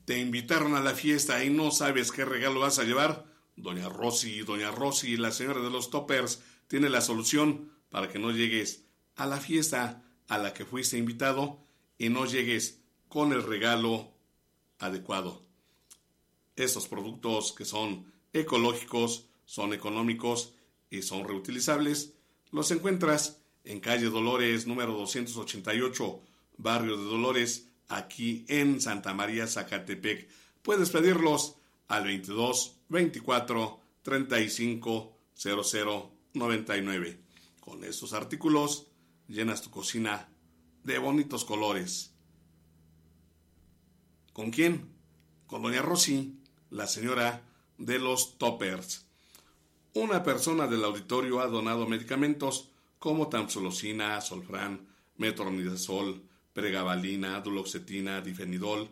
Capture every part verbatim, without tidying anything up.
te invitaron a la fiesta y no sabes qué regalo vas a llevar, Doña Rosy, Doña Rosy, la señora de los toppers, tiene la solución para que no llegues a la fiesta a la que fuiste invitado y no llegues con el regalo adecuado. Estos productos que son ecológicos, son económicos y son reutilizables, los encuentras en calle Dolores, número doscientos ochenta y ocho, barrio de Dolores, aquí en Santa María, Zacatepec. Puedes pedirlos al veintidós veinticuatro treinta y cinco cero cero noventa y nueve. Con estos artículos llenas tu cocina de bonitos colores. ¿Con quién? Con Doña Rosy, la señora de los toppers. Una persona del auditorio ha donado medicamentos como tamsulosina, solfran, metronidazol, pregabalina, duloxetina, difenidol,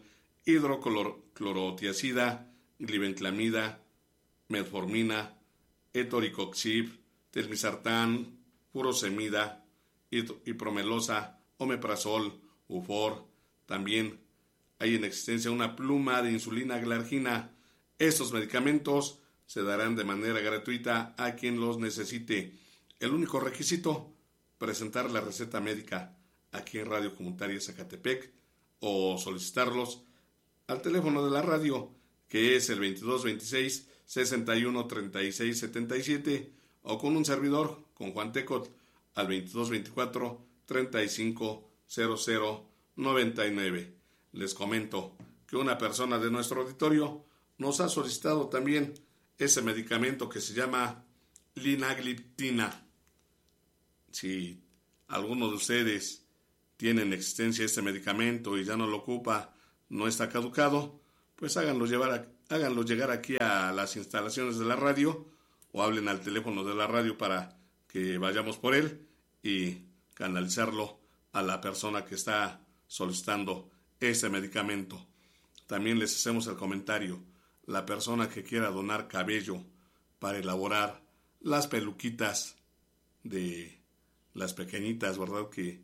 hidroclorotiazida, glibenclamida, metformina, etoricoxib, telmisartán, furosemida, ipromelosa, omeprazol, ufor. También hay en existencia una pluma de insulina glargina. Estos medicamentos se darán de manera gratuita a quien los necesite. El único requisito, presentar la receta médica aquí en Radio Comunitaria Zacatepec o solicitarlos al teléfono de la radio, que es el veintidós veintiséis sesenta y uno treinta y seis setenta y siete, o con un servidor, con Juan Tecot, al veintidós veinticuatro treinta y cinco cero cero noventa y nueve. Les comento que una persona de nuestro auditorio nos ha solicitado también ese medicamento que se llama linagliptina. Si alguno de ustedes tiene en existencia este medicamento y ya no lo ocupa, no está caducado, pues háganlo, llevar a, háganlo llegar aquí a las instalaciones de la radio o hablen al teléfono de la radio para que vayamos por él y canalizarlo a la persona que está solicitando ese medicamento. También les hacemos el comentario: la persona que quiera donar cabello para elaborar las peluquitas de las pequeñitas, ¿verdad? Que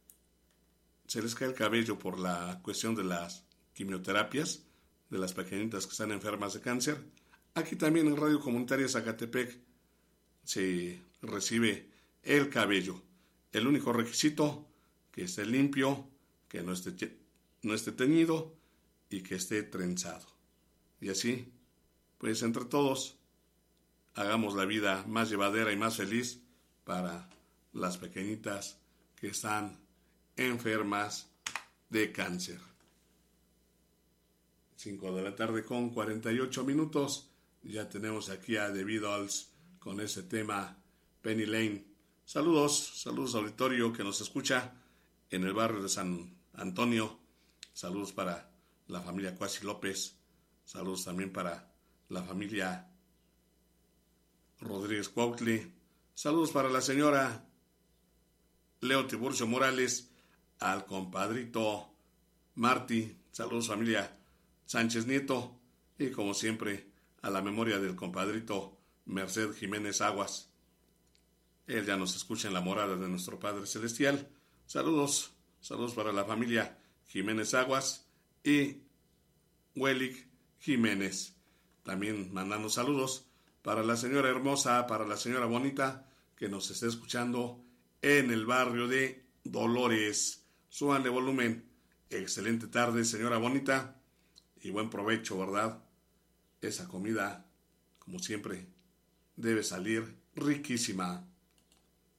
se les cae el cabello por la cuestión de las quimioterapias, de las pequeñitas que están enfermas de cáncer. Aquí también en Radio Comunitaria Zacatepec se recibe el cabello. El único requisito, que esté limpio, que no esté, no esté teñido y que esté trenzado. Y así, pues entre todos, hagamos la vida más llevadera y más feliz para las pequeñitas que están enfermas de cáncer. cinco de la tarde con cuarenta y ocho minutos. Ya tenemos aquí a The Beatles con ese tema Penny Lane. Saludos, saludos auditorio que nos escucha en el barrio de San Antonio. Saludos para la familia Cuasi López. Saludos también para la familia Rodríguez Cuautli. Saludos para la señora Leo Tiburcio Morales, al compadrito Martí. Saludos familia Sánchez Nieto y como siempre a la memoria del compadrito Merced Jiménez Aguas. Él ya nos escucha en la morada de nuestro Padre Celestial. Saludos, saludos para la familia Jiménez Aguas y Huelic Jiménez. También mandando saludos para la señora hermosa, para la señora bonita que nos está escuchando en el barrio de Dolores. Súbanle volumen. Excelente tarde, señora bonita, y buen provecho, ¿verdad? Esa comida, como siempre, debe salir riquísima.